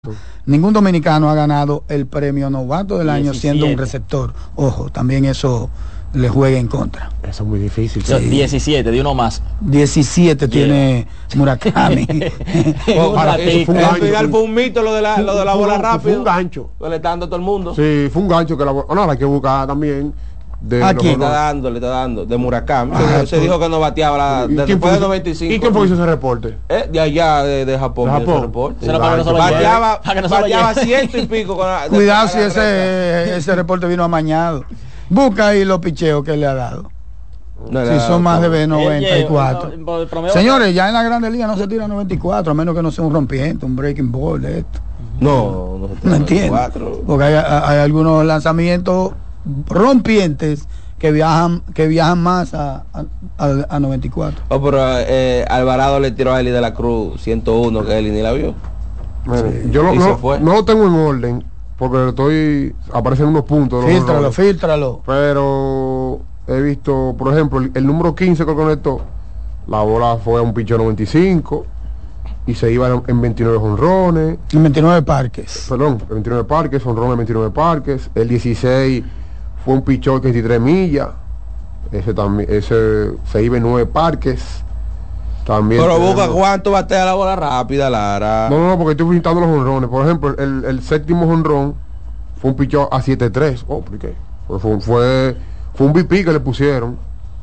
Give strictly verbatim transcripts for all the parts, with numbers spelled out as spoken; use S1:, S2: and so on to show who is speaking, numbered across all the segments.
S1: Ningún dominicano ha ganado el premio novato del año
S2: diecisiete
S1: siendo un receptor. Ojo, también eso le juega en contra.
S3: Eso es muy difícil.
S2: Sí. diecisiete, de uno más.
S1: diecisiete yeah. tiene Murakami.
S3: Para eso fue un
S4: Al final fue un mito lo de la, lo de la bola rápida.
S3: Fue un gancho.
S4: Le está dando a todo el mundo.
S3: Sí, fue un gancho que la bola. No, hay que buscar también. De
S1: ¿A quién?
S4: Le está dando, le está dando. De Murakami.
S1: Ah,
S4: se, se dijo que no bateaba la, de, después de noventa y cinco.
S3: ¿Y quién fue que hizo ese reporte?
S4: Eh, de allá, de, de Japón.
S3: ¿De Japón?
S4: Reporte.
S2: Se lo para que no se lo lleve.
S4: Bateaba,
S2: Para que no se lo
S4: bateaba
S2: lleve.
S4: ciento y pico. Con la,
S1: Cuidado si ese, ese reporte vino amañado. Busca ahí los picheos que le ha dado.
S4: No,
S1: si son más de noventa y cuatro.
S2: El promedio-
S1: Señores, ya en la Grande Liga no se tira noventa y cuatro, a menos que no sea un rompiente, un breaking ball de esto.
S4: No, no,
S1: No entiendo. Porque hay, hay algunos lanzamientos rompientes que viajan que viajan más a, a, a noventa y cuatro.
S4: Oh, pero eh, Alvarado le tiró a Eli de la Cruz ciento uno, que Eli ni la vio.
S3: Mire, yo no,
S4: Y se
S3: no,
S4: fue.
S3: no lo tengo en orden porque estoy aparecen unos puntos. los
S1: Fíltralo,
S3: errores.
S1: fíltralo.
S3: Pero he visto, por ejemplo, el, el número quince que conectó, la bola fue a un picho noventa y cinco y se iba en, en veintinueve jonrones.
S1: veintinueve parques.
S3: Perdón, veintinueve parques, jonrones veintinueve parques. El dieciséis fue un pichón de veintitrés millas. Ese también, ese se iba en nueve parques. También.
S4: Pero busca
S3: tenemos-
S4: cuánto batea la bola rápida, Lara.
S3: No, no, porque estoy pintando los jonrones. Por ejemplo, el, el séptimo jonrón fue un pichón a siete tres. Oh, ¿por qué? Fue, fue, fue, fue un B P que le pusieron.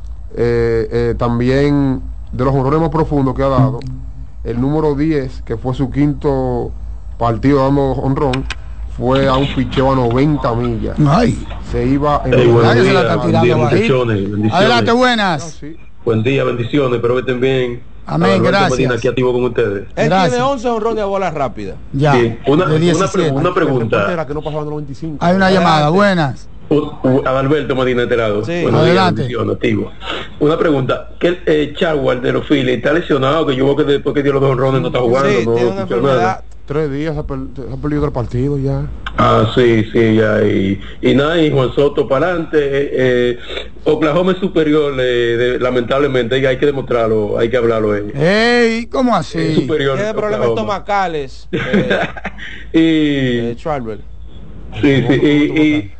S3: Eh, eh, también de los jonrones más profundos que ha dado, el número diez, que fue su quinto partido dando jonrón, fue a un picheo a noventa millas.
S1: Ay,
S3: Se iba en
S5: Hey,
S3: el-
S5: buenos
S1: Nadie se la
S5: días,
S1: está
S5: buen
S1: tirando
S5: día,
S1: bajito.
S5: bendiciones, bendiciones.
S1: adelante,
S3: No,
S1: buenas.
S3: sí.
S5: Buen día, bendiciones, espero que estén bien.
S1: Amén,
S5: Alberto
S1: gracias.
S5: Medina, aquí activo con ustedes.
S4: Él
S1: Gracias.
S4: tiene once honrones a bola rápida.
S1: Ya,
S5: Sí, una,
S1: de
S5: una,
S1: diecisiete.
S5: pre- una
S3: El reporte
S5: pregunta.
S3: era que no pasaban de noventa y cinco.
S1: Hay una
S4: Adelante.
S1: llamada, buenas.
S5: U- u- Alberto Medina Enterado.
S4: Sí.
S5: Buenos
S1: Adelante.
S5: días, bendiciones, activo. Una pregunta. ¿Qué eh, Charwell de los Phillies está lesionado? Que yo veo que después que dio los dos honrones no está jugando.
S4: Sí,
S5: no
S4: tiene una
S5: escucho
S4: enfermedad.
S5: nada.
S3: Tres días se ha, per- se ha perdido el partido ya.
S5: Ah, sí, sí, ya. Y, y nada, y Juan Soto para adelante. Eh, eh, Oklahoma es superior, eh, de- lamentablemente, y hay que demostrarlo, hay que hablarlo. Eh.
S1: Ey, ¿cómo
S5: Es
S1: así?
S5: superior.
S4: Tiene problemas
S5: Oklahoma.
S4: estomacales. Eh,
S5: y
S4: eh, Schwarber.
S5: sí, sí, y, y,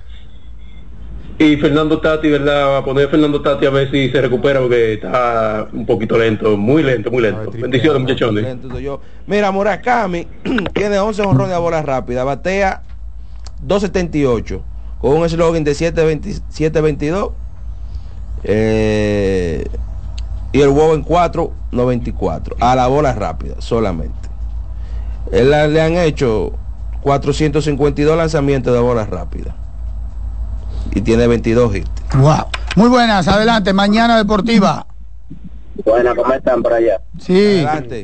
S5: y Fernando Tati, ¿verdad? Va a poner Fernando Tati a ver si se recupera porque está un poquito lento, muy lento, muy lento.
S3: Ay,
S5: Bendiciones, muchachones.
S4: Entonces yo, mira, Murakami tiene once honrones a bola rápida, batea dos setenta y ocho con un slogan de siete veintidós eh, y el huevo en cuatro noventa y cuatro a la bola rápida solamente. Él la- le han hecho cuatrocientos cincuenta y dos lanzamientos de bola rápida y tiene veintidós hits.
S1: Wow. Muy buenas, adelante, Mañana Deportiva.
S6: Bueno, ¿cómo están por allá?
S1: Sí.
S4: Adelante.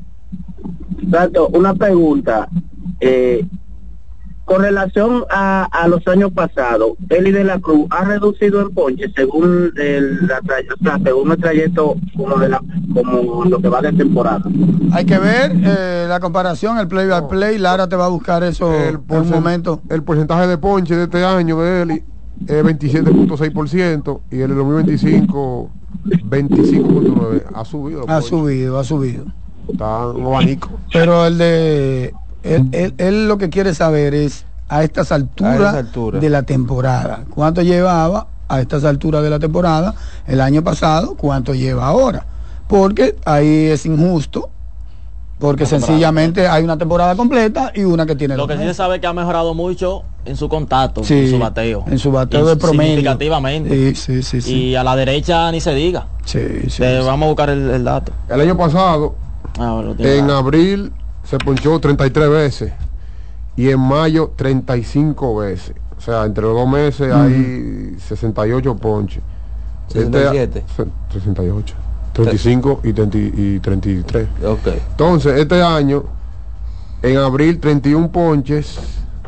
S6: Santo, una pregunta. Eh, con relación a, a los años pasados, Eli de la Cruz ha reducido en ponche según el, la, tra- o sea, según el trayecto como, de la, como lo que va de temporada.
S1: Hay que ver eh, la comparación, el play by play. Lara te va a buscar eso
S3: El,
S1: en un
S3: porcen-
S1: momento.
S3: el porcentaje de ponche de este año de él es veintisiete punto seis por ciento y el de dos mil veinticinco veinticinco punto nueve por ciento. Ha subido.
S1: Ha
S3: ponche.
S1: subido, ha subido.
S3: Está un abanico.
S1: Pero el de él, él- él lo que quiere saber es a estas alturas
S4: A esa altura.
S1: de la temporada. ¿Cuánto llevaba a estas alturas de la temporada el año pasado? ¿Cuánto lleva ahora? Porque ahí es injusto. Porque sencillamente hay una temporada completa y una que tiene
S2: Lo
S1: dos
S2: que sí se
S1: meses.
S2: sabe es que ha mejorado mucho en su contacto,
S1: Sí,
S2: en su bateo.
S1: en su bateo
S2: Y
S1: de promedio.
S2: Significativamente.
S1: Sí, sí, sí, sí.
S2: Y a la derecha ni se diga.
S1: Sí, sí,
S2: Te-
S1: sí.
S2: Vamos a buscar el, el dato.
S3: El año pasado,
S2: Ah, lo tiene
S3: en
S2: acá.
S3: abril, se ponchó treinta y tres veces y en mayo treinta y cinco veces. O sea, entre los dos meses hay sesenta y ocho ponches.
S4: sesenta y siete.
S3: Este- sesenta y ocho. treinta y cinco y, treinta y treinta y tres.
S4: Ok.
S3: Entonces, este año, en abril treinta y uno ponches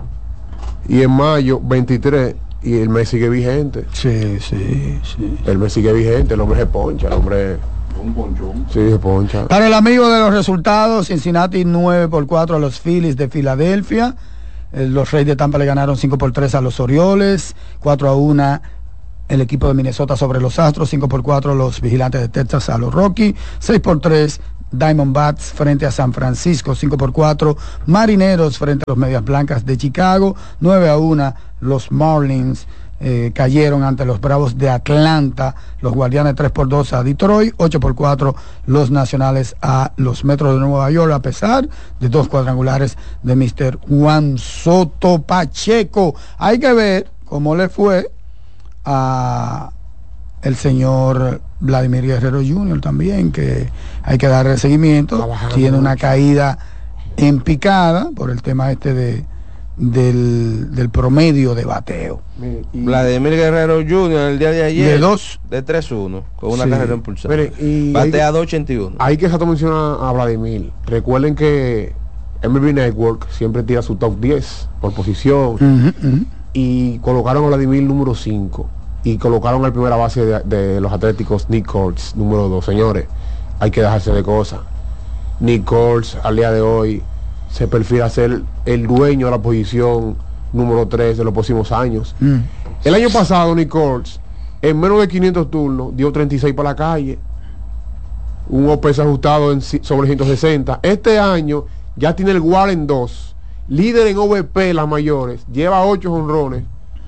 S3: y en mayo veintitrés y el mes sigue vigente.
S1: Sí, sí, sí.
S3: El mes sigue vigente, el hombre se poncha, el hombre... Un ponchón. Sí, se poncha.
S1: Para el amigo de los resultados, Cincinnati nueve por cuatro a los Phillies de Filadelfia. Eh, Los Reyes de Tampa le ganaron cinco por tres a los Orioles, cuatro a uno el equipo de Minnesota sobre los Astros, cinco por cuatro los Vigilantes de Texas a los Rockies, seis por tres Diamondbacks frente a San Francisco, cinco por cuatro. Marineros frente a los Medias Blancas de Chicago, nueve a uno. Los Marlins eh, cayeron ante los Bravos de Atlanta. Los Guardianes tres por dos a Detroit, ocho por cuatro los Nacionales a los Metros de Nueva York, a pesar de dos cuadrangulares de mister Juan Soto Pacheco. Hay que ver cómo le fue a el señor Vladimir Guerrero junior también, que hay que darle seguimiento. Tiene una caída en picada por el tema este de del, del promedio de bateo.
S4: Y Vladimir Guerrero junior el día de ayer
S1: de dos
S4: de tres uno con una
S1: sí.
S4: carrera impulsada.
S3: Mire, y
S4: batea dos ochenta y uno.
S3: Hay que exacto mencionar a Vladimir. Recuerden que M L B Network siempre tira su top diez por posición.
S1: Uh-huh, uh-huh.
S3: Y colocaron a Vladimir número cinco y colocaron al primera base de, de los Atléticos Nick Kurtz número dos. Señores, hay que dejarse de cosas. Nick Kurtz al día de hoy se perfila ser el dueño de la posición número tres de los próximos años. Mm. El año pasado Nick Kurtz en menos de quinientos turnos dio treinta y seis para la calle, un O P S ajustado en, sobre ciento sesenta. Este año ya tiene el W A R en dos, líder en O V P las mayores, lleva ocho jonrones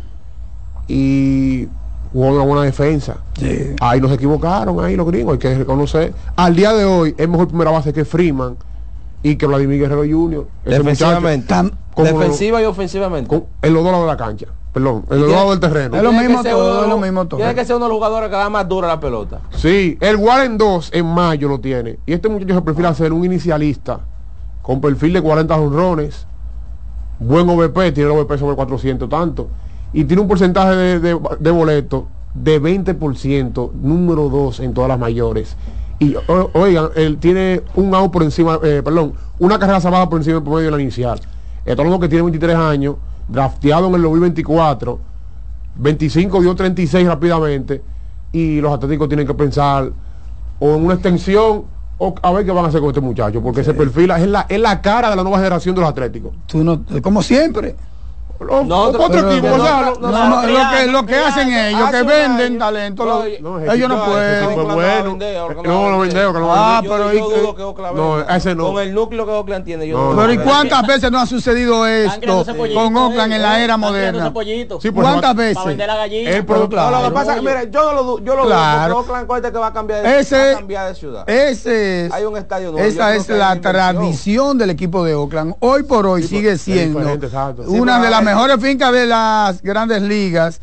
S3: y jugó una buena defensa. Sí. Ahí nos equivocaron, ahí los gringos, hay que reconocer. Al día de hoy es mejor primera base que Freeman y que Vladimir Guerrero junior
S4: Defensivamente,
S3: muchacho,
S4: defensiva y ofensivamente,
S3: con, en los dos lados de la cancha, perdón, en los dos lados del terreno.
S1: Es lo mismo todo, es lo mismo todo.
S4: Tiene que ser uno de los jugadores que da más dura la pelota.
S3: Sí, el W A R en dos en mayo lo tiene. Y este muchacho se perfila a ser un inicialista con perfil de cuarenta jonrones, buen O V P, tiene el O V P sobre cuatrocientos tanto, y tiene un porcentaje de, de, de boleto de veinte por ciento, número dos en todas las mayores. Y o, oigan, él tiene un out por encima, eh, perdón, una carrera salvada por encima del promedio de la inicial. Esto es lo que tiene veintitrés años, drafteado en el dos mil veinticuatro, veinticinco dio treinta y seis rápidamente, y los Atléticos tienen que pensar o en una extensión o a ver qué van a hacer con este muchacho, porque sí. Se perfila, es la, es la cara de la nueva generación de los Atléticos.
S1: Tú no, como siempre.
S3: Lo, no, otro equipo, o sea,
S1: no, no, no, lo que, lo que hacen ellos, que venden talento, lo, no, ellos no pueden.
S3: Bueno, no, lo vendeo, que no
S1: Ah, pero
S4: yo dudo que Oakland
S3: no, ese no.
S4: Con el núcleo que Oakland tiene, yo
S3: no,
S1: Pero
S3: no,
S1: ¿y cuántas veces no ha sucedido esto con Oakland en la era moderna?
S3: Sí,
S1: ¿cuántas veces?
S2: Para vender la gallina.
S3: El producto,
S4: no, lo que pasa es que, mira, yo no lo dudo, yo lo
S1: claro.
S4: dudo, porque Oakland cuenta que va a cambiar de,
S1: ese,
S4: va a cambiar de ciudad.
S1: Ese es,
S4: hay un estadio nuevo.
S1: Esa es la tradición del equipo de Oakland. Hoy por hoy sí, sigue siendo una sí, de las mejores fincas de las grandes ligas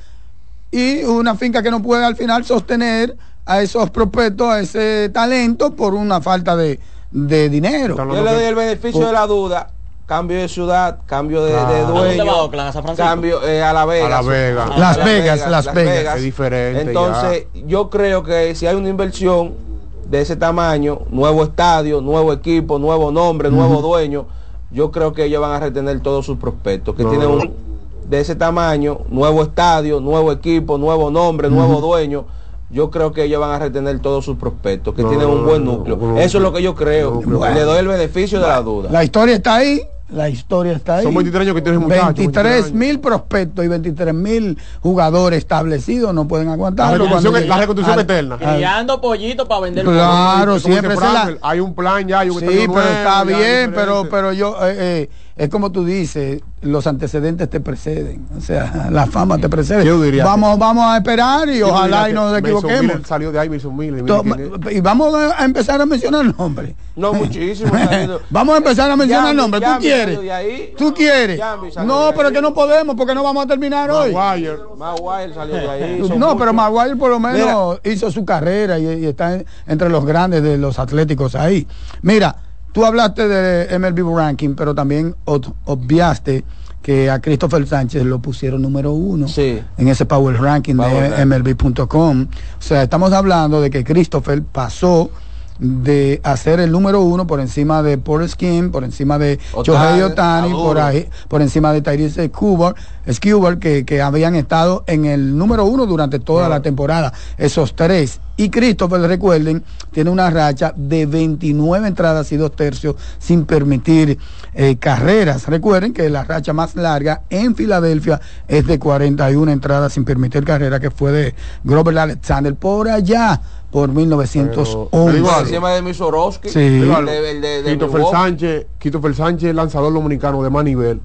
S1: y una finca que no puede al final sostener a esos prospectos, a ese talento por una falta de, de dinero.
S4: Yo le doy el beneficio oh. de la duda. Cambio de ciudad, cambio de,
S1: ah.
S4: de dueño,
S2: va, Oakland, a San Francisco?
S4: Cambio eh, a La Vegas,
S3: a La Vegas.
S1: Ah, Las, Vegas, Vegas, Las Vegas, Vegas.
S3: Es diferente.
S4: Entonces, ya. yo creo que si hay una inversión de ese tamaño, nuevo estadio, nuevo equipo, nuevo nombre, uh-huh. nuevo dueño, yo creo que ellos van a retener todos sus prospectos, que no. tienen un de ese tamaño, nuevo estadio, nuevo equipo, nuevo nombre, uh-huh. nuevo dueño. Yo creo que ellos van a retener todos sus prospectos, que no, tienen un buen núcleo. No, no, Eso es lo que yo creo. No, bueno. Le doy el beneficio bueno. de la duda.
S1: La historia está ahí. La historia está ahí.
S3: Son veintitrés años que tienes muchachos.
S1: veintitrés mil prospectos y veintitrés mil jugadores establecidos no pueden aguantar.
S3: La reconstrucción, la reconstrucción eterna.
S2: Criando pollitos para vender.
S1: Claro, pollo, siempre se la...
S3: hay un plan ya. Hay un
S1: sí, pero nuevo, está bien, pero, pero yo... Eh, eh, es como tú dices, los antecedentes te preceden, o sea, la fama te precede.
S3: Yo diría
S1: vamos,
S3: que,
S1: vamos a esperar y ojalá y nos equivoquemos.
S3: Miller salió de ahí, Mason Miller,
S1: y vamos a empezar a mencionar nombres.
S4: No, muchísimo.
S1: Vamos a empezar a mencionar
S4: Yambi,
S1: nombres. ¿Tú
S4: Yambi,
S1: quieres?
S4: Ahí,
S1: ¿Tú quieres?
S4: Yambi,
S1: no, pero que no podemos porque no vamos a terminar hoy.
S3: Maguire.
S4: Maguire salió de ahí.
S1: No, muchos. Pero Maguire por lo menos Mira. hizo su carrera y, y está en, entre los grandes de los atléticos ahí. Mira, tú hablaste de M L B Ranking, pero también obviaste que a Christopher Sánchez lo pusieron número uno
S4: sí.
S1: en ese Power Ranking Power de M L B punto com. O sea, estamos hablando de que Christopher pasó de hacer el número uno por encima de Paul Skin, por encima de Shohei Ohtani, por, ahí, por encima de Tyrese Skubal, que, que habían estado en el número uno durante toda no. la temporada. Esos tres Y Christopher, recuerden, tiene una racha de veintinueve entradas y dos tercios sin permitir eh, carreras. Recuerden que la racha más larga en Filadelfia es de cuarenta y una entradas sin permitir carreras, que fue de Grover Alexander por allá, por mil novecientos once.
S3: Pero igual,
S4: Encima de Misorowski,
S1: Sí.
S4: el
S3: Igual,
S4: de, el de, de
S3: Christopher
S4: Milwaukee.
S3: Sánchez, Christopher Sánchez, lanzador dominicano de más nivel,